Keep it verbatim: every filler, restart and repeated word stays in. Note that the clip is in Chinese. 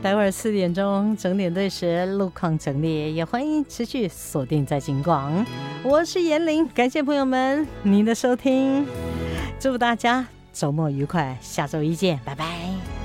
待会儿四点钟整点对时路况整理，也欢迎持续锁定在金广。我是严玲，感谢朋友们您的收听，祝福大家周末愉快，下周一见，拜拜。